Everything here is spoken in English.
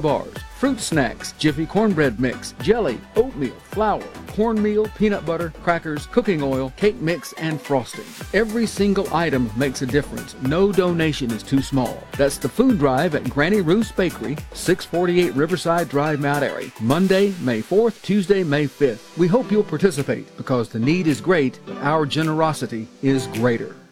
bars, fruit snacks, Jiffy cornbread mix, jelly, oatmeal, flour, cornmeal, peanut butter, crackers, cooking oil, cake mix, and frosting. Every single item makes a difference. No donation is too small. That's the food drive at Granny Ruth's Bakery, 648 Riverside Drive, Mount Airy. Monday, May 4th, Tuesday, May 5th. We hope you'll participate because the need is great, but our generosity is greater.